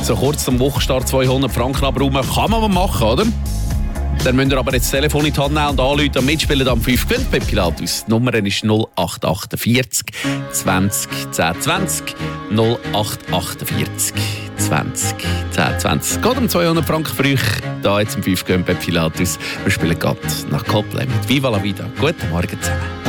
So kurz zum Wochenstart 200 Franken abräumen, kann man mal machen, oder? Dann müsst ihr aber jetzt das Telefon in die Hand nehmen und anrufen und mitspielen am 5 gewinnt bei Pilatus. Die Nummer ist 0848 20 10 20 0848 20 10 20. Geht um 200 Franken für euch. Da jetzt am 5 gewinnt bei Pilatus. Wir spielen gerade nach Coldplay mit Viva la Vida. Guten Morgen zusammen.